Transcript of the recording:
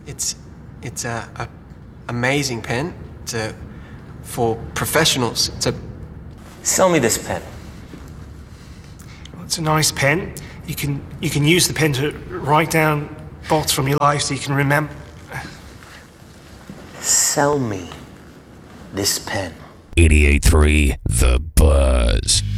It's a amazing pen. For professionals. Sell me this pen. Well, it's a nice pen. You can use the pen to write down thoughts from your life so you can remember. Sell me this pen. 88.3 The Buzz.